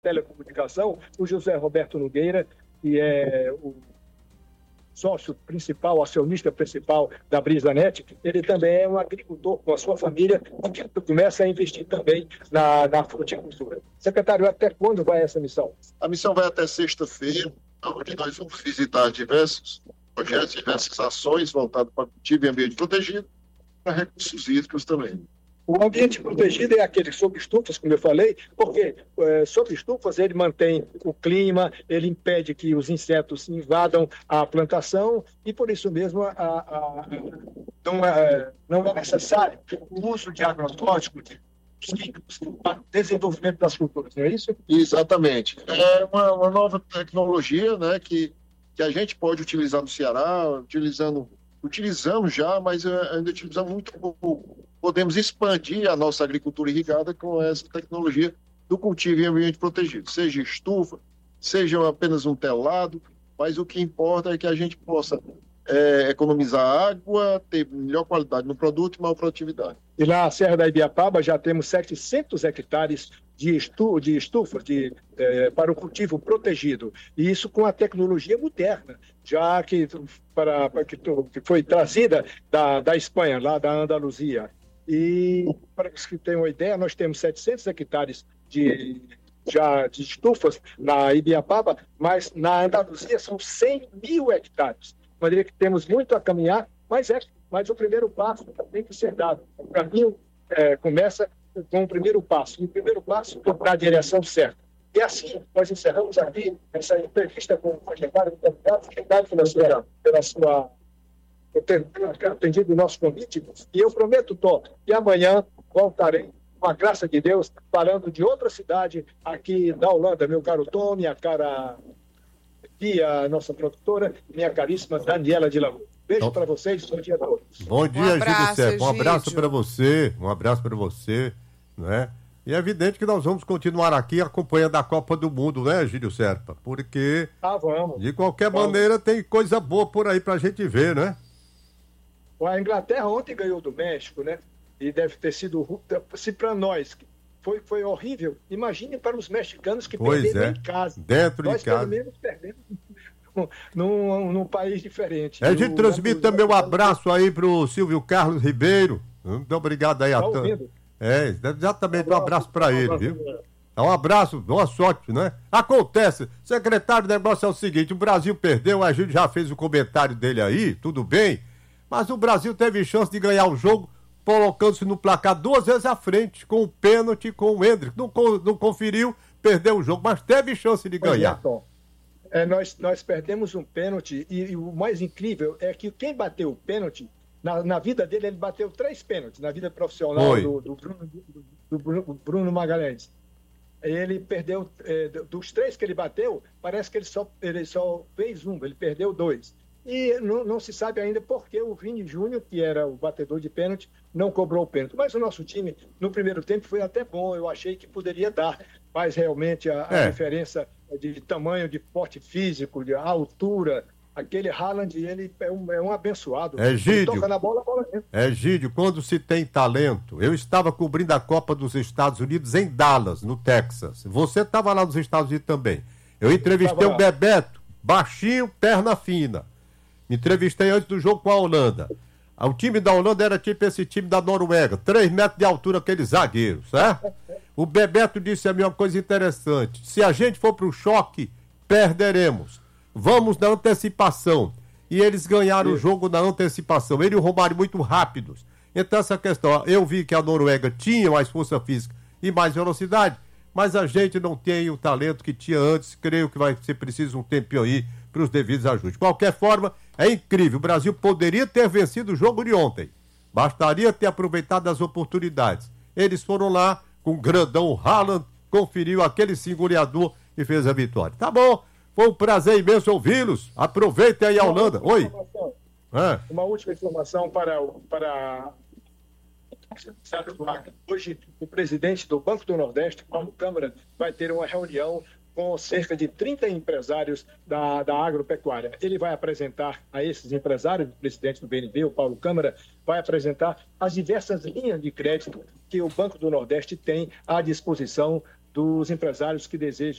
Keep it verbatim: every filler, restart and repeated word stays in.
telecomunicação, o José Roberto Nogueira, que é o sócio principal, acionista principal da BrisaNet, ele também é um agricultor com a sua família que começa a investir também na, na fruticultura. Secretário, até quando vai essa missão? A missão vai até sexta-feira, onde nós vamos visitar diversos projetos, diversas ações voltadas para cultivo e ambiente protegido, para recursos hídricos também. O ambiente protegido é aquele sob estufas, como eu falei, porque é, sob estufas ele mantém o clima, ele impede que os insetos invadam a plantação e, por isso mesmo, a, a, não, é, não é necessário o uso de agrotóxicos, de químicos para o desenvolvimento das culturas, não é isso? Exatamente. É uma, uma nova tecnologia, né, que, que a gente pode utilizar no Ceará, utilizando, utilizamos já, mas ainda utilizamos muito pouco. Podemos expandir a nossa agricultura irrigada com essa tecnologia do cultivo em ambiente protegido, seja estufa, seja apenas um telado, mas o que importa é que a gente possa é, economizar água, ter melhor qualidade no produto e maior produtividade. E lá na Serra da Ibiapaba já temos setecentos hectares de, estu, de estufas de, é, para o cultivo protegido, e isso com a tecnologia moderna, já que, para, para que, que foi trazida da, da Espanha, lá da Andaluzia. E, para que tenham uma ideia, nós temos setecentos hectares de, já, de estufas na Ibiapaba, mas na Andaluzia são cem mil hectares. De maneira que temos muito a caminhar, mas, é, mas o primeiro passo tem que ser dado. O caminho é, começa com o primeiro passo, e o primeiro passo na direção certa. E assim, nós encerramos aqui essa entrevista com o secretário de Deputado pela sua, pela sua eu tenho atendido o nosso convite, e eu prometo, Tó, que amanhã voltarei, com a graça de Deus, falando de outra cidade aqui da Holanda, meu caro Tom, minha cara Pia, nossa produtora, minha caríssima Daniela de Lagoa. Beijo para vocês, bom dia a todos. Bom dia, um abraço, Gídio Serpa. Um abraço para você, um abraço para você, né? E é evidente que nós vamos continuar aqui acompanhando a Copa do Mundo, né, Gídio Serpa? Porque, ah, vamos. de qualquer vamos. maneira, tem coisa boa por aí pra gente ver, né? A Inglaterra ontem ganhou do México, né? E deve ter sido, se para nós foi, foi horrível, imagine para os mexicanos que pois perderam é. em casa. Dentro nós, de casa. Nós, pelo menos, perdemos num, num país diferente. A gente transmite também um abraço aí pro Silvio Carlos Ribeiro. Muito obrigado aí a todos. É, exatamente, um abraço para ele, viu? Um abraço, boa sorte, né? Acontece, secretário, o negócio é o seguinte, o Brasil perdeu, a gente já fez o comentário dele aí, tudo bem, mas o Brasil teve chance de ganhar o jogo colocando-se no placar duas vezes à frente, com o pênalti, com o Endrick. Não, não conferiu, perdeu o jogo, mas teve chance de ganhar. É, nós, nós perdemos um pênalti e, e o mais incrível é que quem bateu o pênalti, na, na vida dele, ele bateu três pênaltis, na vida profissional do, do, Bruno, do, do Bruno, Bruno Magalhães. Ele perdeu, é, dos três que ele bateu, parece que ele só, ele só fez um, ele perdeu dois. E não, não se sabe ainda por que o Vini Júnior, que era o batedor de pênalti, não cobrou o pênalti. Mas o nosso time, no primeiro tempo, foi até bom. Eu achei que poderia dar, mas realmente a, a é. diferença de tamanho, de porte físico, de altura, aquele Haaland, ele é um, é um abençoado. É, Gídio, toca na bola, a bola entra. É, Gídio, quando se tem talento, eu estava cobrindo a Copa dos Estados Unidos em Dallas, no Texas. Você estava lá nos Estados Unidos também. Eu entrevistei o Bebeto, baixinho, perna fina. Me entrevistei antes do jogo com a Holanda. O time da Holanda era tipo esse time da Noruega, três metros de altura, aquele zagueiro, certo? O Bebeto disse a mim uma coisa interessante: se a gente for pro choque, perderemos. Vamos na antecipação. E eles ganharam Sim. o jogo na antecipação. Ele e o Romário muito rápidos. Então essa questão, eu vi que a Noruega tinha mais força física e mais velocidade, mas a gente não tem o talento que tinha antes. Creio que vai ser preciso um tempinho aí para os devidos ajustes. De qualquer forma, é incrível. O Brasil poderia ter vencido o jogo de ontem. Bastaria ter aproveitado as oportunidades. Eles foram lá com o grandão Haaland, conferiu aquele singoleador e fez a vitória. Tá bom, foi um prazer imenso ouvi-los. Aproveitem aí a Holanda. Oi. É. Uma última informação para... para... Hoje, o presidente do Banco do Nordeste, Paulo Câmara, vai ter uma reunião com cerca de trinta empresários da, da agropecuária. Ele vai apresentar a esses empresários, o presidente do B N D, o Paulo Câmara, vai apresentar as diversas linhas de crédito que o Banco do Nordeste tem à disposição dos empresários que desejam